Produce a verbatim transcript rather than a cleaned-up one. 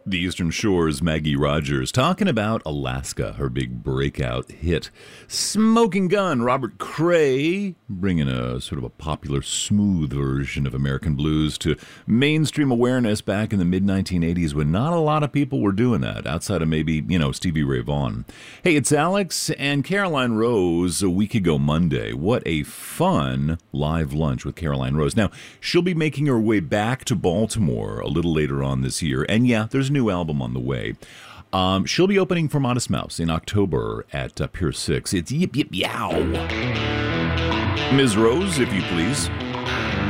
The Eastern Shore's Maggie Rogers talking about Alaska, her big breakout hit. Smoking Gun, Robert Cray, bringing a sort of a popular, smooth version of American blues to mainstream awareness back in the mid nineteen eighties when not a lot of people were doing that, outside of maybe, you know, Stevie Ray Vaughan. Hey, it's Alex and Caroline Rose a week ago Monday. What a fun live lunch with Caroline Rose. Now, she'll be making her way back to Baltimore a little later on this year, and yeah, there's a new album on the way. Um, she'll be opening for Modest Mouse in October at uh, Pier six. It's Yip Yip Yow. Miz Rose, if you please.